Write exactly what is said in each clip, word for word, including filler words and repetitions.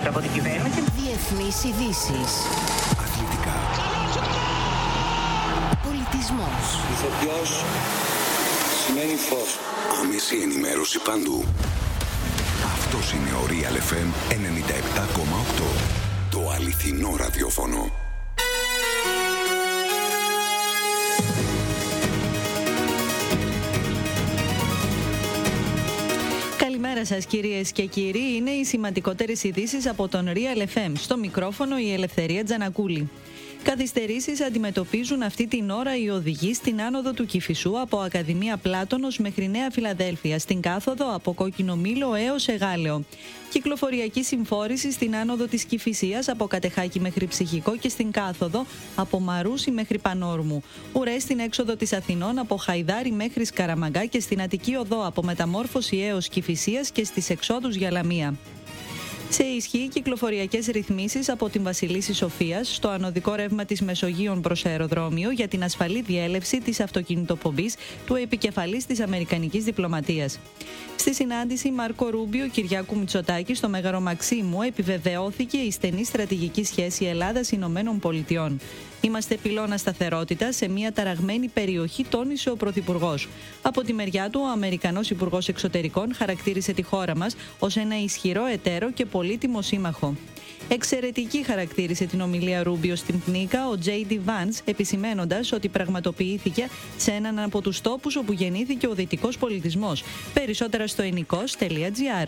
μέτρα από την κυβέρνηση. Διεθνείς ειδήσεις. Αθλητικά. Πολιτισμός. Ηθοποιός σημαίνει φως. Άμεση ενημέρωση παντού. Αυτός είναι ο Real εφ εμ ενενήντα επτά κόμμα οκτώ. Το αληθινό ραδιόφωνο. Καλημέρα σας κυρίες και κύριοι, είναι οι σημαντικότερες ειδήσεις από τον Real εφ εμ. Στο μικρόφωνο η Ελευθερία Τζανακούλη. Καθυστερήσεις αντιμετωπίζουν αυτή την ώρα οι οδηγοί στην άνοδο του Κηφισού από Ακαδημία Πλάτωνος μέχρι Νέα Φιλαδέλφια, στην κάθοδο από Κόκκινο Μήλο έως Εγάλεο. Κυκλοφοριακή συμφόρηση στην άνοδο της Κηφισίας από Κατεχάκη μέχρι Ψυχικό και στην κάθοδο από Μαρούσι μέχρι Πανόρμου. Ουρές στην έξοδο της Αθηνών από Χαϊδάρι μέχρι Σκαραμαγκά και στην Αττική Οδό από Μεταμόρφωση έως Κηφισίας και στις εξόδους για Λαμία. Σε ισχύ κυκλοφοριακές ρυθμίσεις από την Βασιλίσση Σοφίας στο ανωδικό ρεύμα της Μεσογείων προς αεροδρόμιο για την ασφαλή διέλευση της αυτοκινητοπομπής του επικεφαλής της Αμερικανικής Διπλωματίας. Στη συνάντηση Μάρκο Ρούμπιο Κυριάκου Μητσοτάκη στο Μέγαρο Μαξίμου επιβεβαιώθηκε η στενή στρατηγική σχέση Ελλάδας-Ηνωμένων Πολιτειών. Είμαστε πυλώνα σταθερότητα σε μια ταραγμένη περιοχή, τόνισε ο Πρωθυπουργός. Από τη μεριά του, ο Αμερικανός Υπουργός Εξωτερικών χαρακτήρισε τη χώρα μας ως ένα ισχυρό εταίρο και πολύτιμο σύμμαχο. Εξαιρετική χαρακτήρισε την ομιλία Ρούμπιο στην Πνίκα ο τζέι ντι Vance, επισημένοντας ότι πραγματοποιήθηκε σε έναν από τους τόπους όπου γεννήθηκε ο δυτικός πολιτισμός. Περισσότερα στο ενικός τελεία τζι άρ.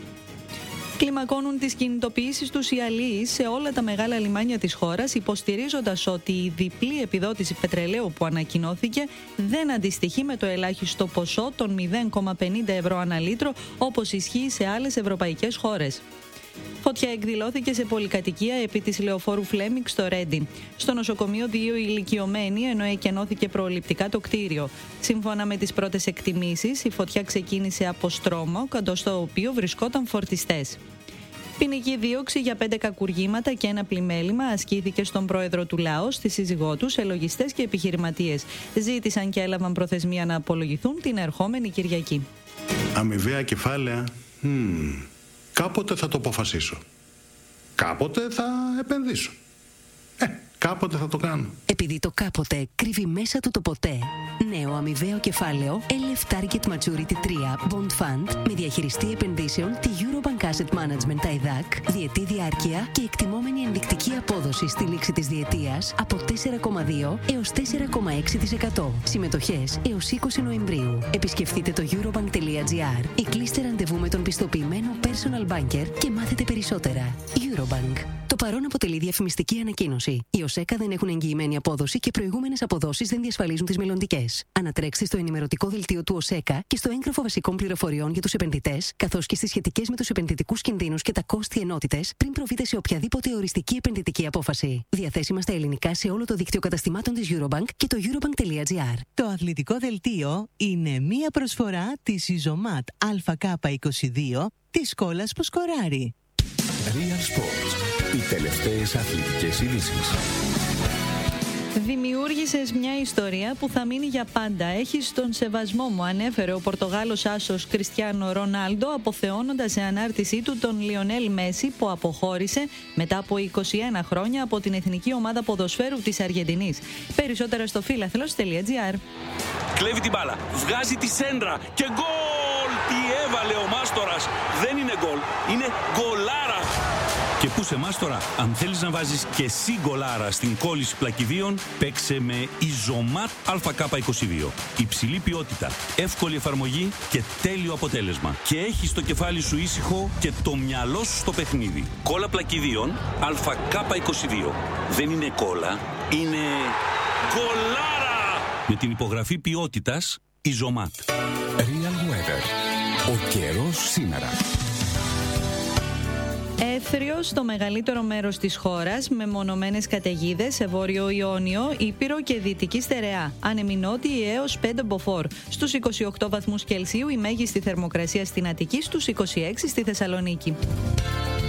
Κλιμακώνουν τις κινητοποιήσεις τους οι αλλοίς σε όλα τα μεγάλα λιμάνια της χώρας, υποστηρίζοντας ότι η διπλή επιδότηση πετρελαίου που ανακοινώθηκε δεν αντιστοιχεί με το ελάχιστο ποσό των μηδέν κόμμα πενήντα ευρώ ανά λίτρο, όπως ισχύει σε άλλες ευρωπαϊκές χώρες. Φωτιά εκδηλώθηκε σε πολυκατοικία επί της λεωφόρου Φλέμινγκ στο Ρέντι. Στο νοσοκομείο δύο ηλικιωμένοι, ενώ εκενώθηκε προληπτικά το κτίριο. Σύμφωνα με τις πρώτες εκτιμήσεις, η φωτιά ξεκίνησε από στρώμα, κοντό στο οποίο βρισκόταν φορτιστές. Ποινική δίωξη για πέντε κακουργήματα και ένα πλημέλημα ασκήθηκε στον πρόεδρο του ΛΑΟΣ, στη σύζυγό του, σε λογιστές και επιχειρηματίες. Ζήτησαν και έλαβαν προθεσμία να απολογηθούν την ερχόμενη Κυριακή. Αμοιβαία κεφάλαια. Hmm. Κάποτε θα το αποφασίσω. Κάποτε θα επενδύσω. Ε, κάποτε θα το κάνω. Επειδή το κάποτε κρύβει μέσα του το ποτέ. Νέο αμοιβαίο κεφάλαιο ελ εφ Target Maturity τρία Bond Fund με διαχειριστή επενδύσεων τη Eurobank Asset Management άι ντι έι σι, διετή διάρκεια και εκτιμόμενη ενδεικτική απόδοση στη λήξη της διετίας από τέσσερα κόμμα δύο έως τέσσερα κόμμα έξι τοις εκατό. Συμμετοχές έως είκοσι Νοεμβρίου. Επισκεφτείτε το eurobank τελεία τζι άρ ή κλείστε ραντεβού με τον πιστοποιημένο personal banker και μάθετε περισσότερα. Eurobank. Το παρόν αποτελεί διαφημιστική ανακοίνωση. Οι ΟΣΕΚΑ δεν έχουν εγγυημένη απόδοση και προηγούμενες αποδόσεις δεν διασφαλίζουν τις μελλοντικές. Ανατρέξτε στο ενημερωτικό δελτίο του ΟΣΕΚΑ και στο έγγραφο βασικών πληροφοριών για τους επενδυτές, καθώς και στις σχετικές με τους επενδυτικούς κινδύνους και τα κόστη ενότητες, πριν προβείτε σε οποιαδήποτε οριστική επενδυτική απόφαση. Διαθέσιμα στα ελληνικά σε όλο το δίκτυο καταστημάτων της Eurobank και το eurobank τελεία τζι άρ. Το αθλητικό δελτίο είναι μία προσφορά της Ιζωμάτ Α Κ είκοσι δύο της κόλλας που σκοράρει. Real Sports. Οι τελευταίες αθλητικές ειδήσεις. Δημιούργησες μια ιστορία που θα μείνει για πάντα. Έχεις τον σεβασμό μου, ανέφερε ο Πορτογάλος άσος Κριστιάνο Ρονάλντο, αποθεώνοντας σε ανάρτησή του τον Λιονέλ Μέση, που αποχώρησε μετά από είκοσι ένα χρόνια από την εθνική ομάδα ποδοσφαίρου της Αργεντινής. Περισσότερα στο φίλαθλος τελεία τζι άρ. Κλέβει την μπάλα, βγάζει τη σέντρα και γκολ! Τι έβαλε ο Μάστορας! Δεν είναι γκολ, είναι γκολάρα! Και πού σε Μάστορα, αν θέλεις να βάζεις και εσύ γκολάρα στην κόλληση πλακιδίων, παίξε με Ιζωμάτ Α Κ είκοσι δύο. Υψηλή ποιότητα, εύκολη εφαρμογή και τέλειο αποτέλεσμα. Και έχεις το κεφάλι σου ήσυχο και το μυαλό σου στο παιχνίδι. Κόλλα πλακιδίων Α Κ είκοσι δύο. Δεν είναι κόλλα, είναι γκολάρα! Με την υπογραφή ποιότητας Ιζωμάτ. Real Weather. Ο καιρός σήμερα. Έθριος στο μεγαλύτερο μέρος της χώρας, με μονομένες καταιγίδες σε βόρειο Ιόνιο, Ήπειρο και Δυτική Στερεά. Ανεμινότη έως πέντε μποφόρ. Στους είκοσι οκτώ βαθμούς Κελσίου η μέγιστη θερμοκρασία στην Αττική, στους είκοσι έξι στη Θεσσαλονίκη.